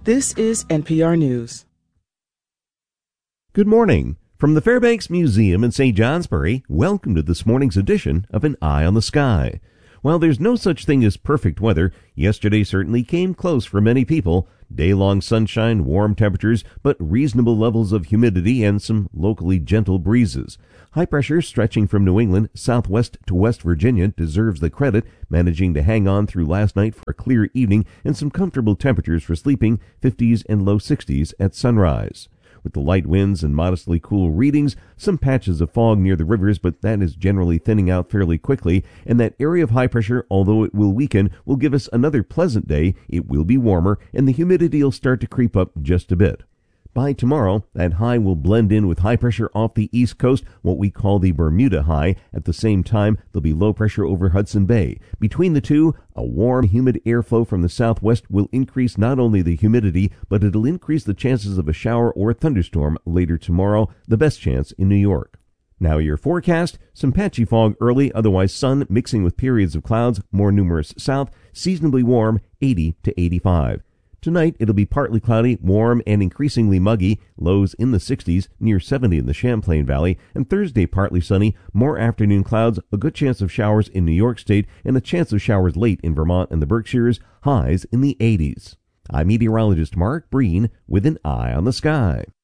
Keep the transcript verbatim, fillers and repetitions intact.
This is N P R News. Good morning. From the Fairbanks Museum in Saint Johnsbury, welcome to this morning's edition of An Eye on the Sky. While there's no such thing as perfect weather, yesterday certainly came close for many people. Day-long sunshine, warm temperatures, but reasonable levels of humidity and some locally gentle breezes. High pressure stretching from New England southwest to West Virginia deserves the credit, managing to hang on through last night for a clear evening and some comfortable temperatures for sleeping, fifties and low sixties at sunrise. With the light winds and modestly cool readings, some patches of fog near the rivers, but that is generally thinning out fairly quickly, and that area of high pressure, although it will weaken, will give us another pleasant day. It will be warmer, and the humidity will start to creep up just a bit. By tomorrow, that high will blend in with high pressure off the east coast, what we call the Bermuda high. At the same time, there'll be low pressure over Hudson Bay. Between the two, a warm, humid airflow from the southwest will increase not only the humidity, but it'll increase the chances of a shower or thunderstorm later tomorrow, the best chance in New York. Now your forecast: some patchy fog early, otherwise sun mixing with periods of clouds, more numerous south, seasonably warm, eighty to eighty-five. Tonight, it'll be partly cloudy, warm, and increasingly muggy, lows in the sixties, near seventy in the Champlain Valley, and Thursday partly sunny, more afternoon clouds, a good chance of showers in New York State, and a chance of showers late in Vermont and the Berkshires, highs in the eighties. I'm meteorologist Mark Breen with An Eye on the Sky.